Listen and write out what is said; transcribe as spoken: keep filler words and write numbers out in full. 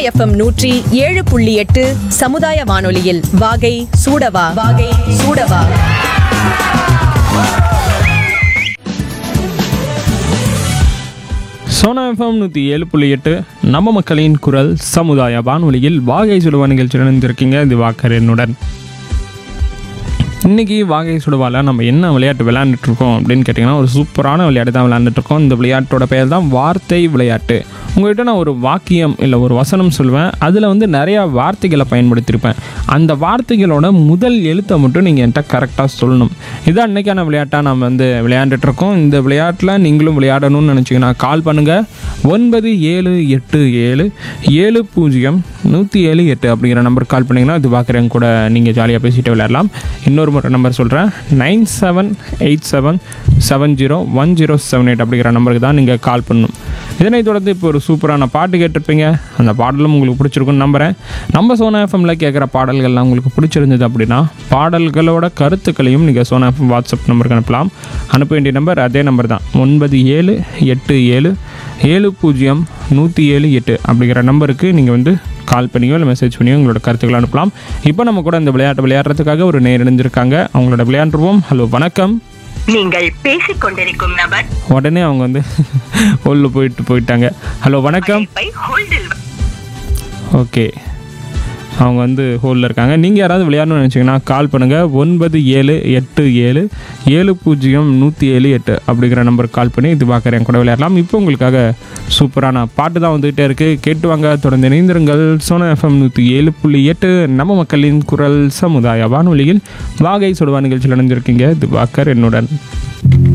FM நூற்றி ஏழு புள்ளி எட்டு சமுதாய வானொலியில் வாகை சூடவா வாகை சூடவா. சோனா எஃப்எம் நூற்றி ஏழு புள்ளி எட்டு நம்ம மக்களின் குரல் சமுதாய வானொலியில் வாகை சுடுவா நிகழ்ச்சி நடந்திருக்கீங்க. இது வாக்கரனுடன். இன்றைக்கி வாகை சுடுவாவில் நம்ம என்ன விளையாட்டு விளையாண்டுட்ருக்கோம் அப்படின்னு கேட்டிங்கன்னா, ஒரு சூப்பரான விளையாட்டு தான் விளையாண்டுட்ருக்கோம். இந்த விளையாட்டோட பெயர் தான் வார்த்தை விளையாட்டு. உங்கள்கிட்ட நான் ஒரு வாக்கியம் இல்லை ஒரு வசனம் சொல்லுவேன். அதில் வந்து நிறையா வார்த்தைகளை பயன்படுத்தியிருப்பேன். அந்த வார்த்தைகளோட முதல் எழுத்தை மட்டும் நீங்கள் என்கிட்ட கரெக்டாக சொல்லணும். இதான் இன்றைக்கான விளையாட்டாக நம்ம வந்து விளையாண்டுட்ருக்கோம். இந்த விளையாட்டில் நீங்களும் விளையாடணும்னு நினச்சிங்கன்னா கால் பண்ணுங்கள். ஒன்பது ஏழு எட்டு ஏழு ஏழு பூஜ்ஜியம் நூற்றி ஏழு எட்டு அப்படிங்கிற நம்பருக்கு கால் பண்ணிங்கன்னா இது பார்க்குறேன் கூட நீங்கள் ஜாலியாக பேசிட்டு விளையாடலாம். இன்னொரு முறை நம்பர் சொல்கிறேன், nine seven eight seven seven zero one zero seven eight அப்படிங்கிற நம்பருக்கு தான் நீங்கள் கால் பண்ணணும். இதனை தொடர்ந்து இப்போ ஒரு சூப்பரான பாட்டு கேட்டிருப்பீங்க. அந்த பாடலும் உங்களுக்கு பிடிச்சிருக்குன்னு நம்புகிறேன். நம்ம சோனா எஃப்எம்ல கேட்குற பாடல்கள்லாம் உங்களுக்கு பிடிச்சிருந்தது அப்படின்னா பாடல்களோட கருத்துக்களையும் நீங்கள் சோனா எஃப்எம் வாட்ஸ்அப் நம்பருக்கு அனுப்பலாம். அனுப்ப வேண்டிய நம்பர் அதே நம்பர் தான், ஒன்பது ஏழு எட்டு ஏழு ஏழு பூஜ்ஜியம் நூற்றி ஏழு எட்டு அப்படிங்கிற நம்பருக்கு நீங்கள் வந்து கால் பண்ணியோ இல்லை மெசேஜ் பண்ணியோ உங்களோட கருத்துக்களை அனுப்பலாம். இப்போ நம்ம கூட இந்த விளையாட்டு விளையாடுறதுக்காக ஒரு நேர் இணைஞ்சிருக்காங்க. அவங்களோட விளையாண்டுருவோம். ஹலோ வணக்கம். நீங்கள் பேசிக் கொண்டிருக்கும் நபர் உடனே அவங்க வந்து ஹோல்ல போயிட்டு போயிட்டாங்க. ஹலோ வணக்கம். ஓகே, அவங்க வந்து ஹோலில் இருக்காங்க. நீங்கள் யாராவது விளையாடணும்னு நினச்சிங்கன்னா கால் பண்ணுங்கள். ஒன்பது ஏழு எட்டு ஏழு ஏழு பூஜ்ஜியம் நூற்றி ஏழு எட்டு அப்படிங்கிற நம்பருக்கு கால் பண்ணி இது பார்க்குறேன் கூட விளையாடலாம். இப்போ உங்களுக்காக சூப்பரான பாட்டு தான் வந்துகிட்டே இருக்குது. கேட்டு வாங்க, தொடர்ந்து இணைந்திருங்கள். சோனா எஃப்எம் நூற்றி ஏழு புள்ளி எட்டு நம்ம மக்களின் குரல் சமுதாய வானொலியில் வாகை சுடுவா நிகழ்ச்சியில் இணைஞ்சிருக்கீங்க. இது பார்க்கர் என்னுடன்.